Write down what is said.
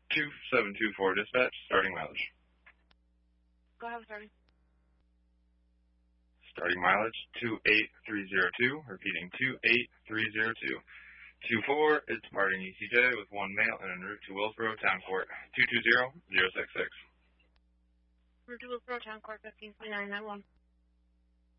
2724 dispatch, starting mileage. Go ahead, starting. Starting mileage 28302, repeating 28302. 24 is departing ECJ with one male and en route to Willsboro Town Court, 220066. Route to Willsboro Town Court, 152991.